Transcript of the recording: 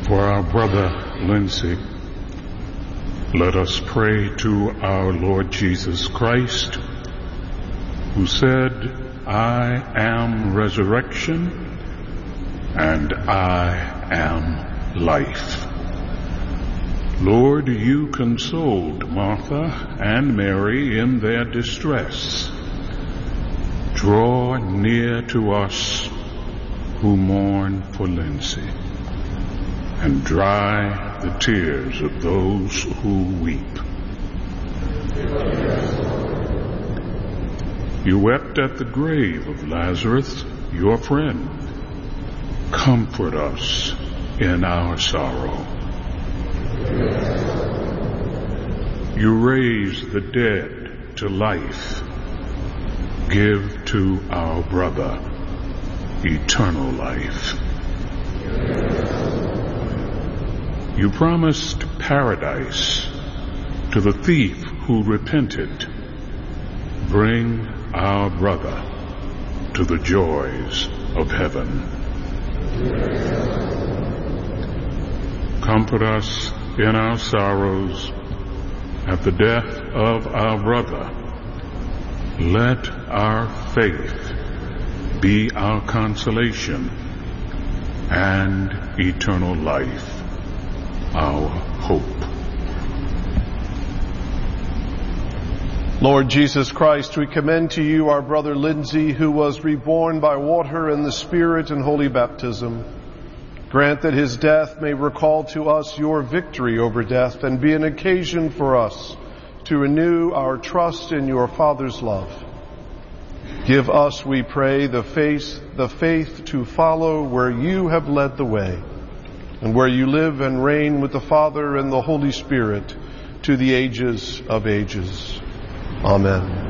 For our brother Lindsay, let us pray to our Lord Jesus Christ, who said, "I am resurrection and I am life." Lord, you consoled Martha and Mary in their distress. Draw near to us who mourn for Lindsay, and dry the tears of those who weep. You wept at the grave of Lazarus, your friend. Comfort us in our sorrow. You raise the dead to life. Give to our brother eternal life. You promised paradise to the thief who repented. Bring our brother to the joys of heaven. Comfort us in our sorrows at the death of our brother. Let our faith be our consolation, and eternal life our hope. Lord Jesus Christ, we commend to you our brother Lindsay, who was reborn by water and the Spirit in holy baptism. Grant that his death may recall to us your victory over death and be an occasion for us to renew our trust in your Father's love. Give us, we pray, the faith to follow where you have led the way, and where you live and reign with the Father and the Holy Spirit to the ages of ages. Amen.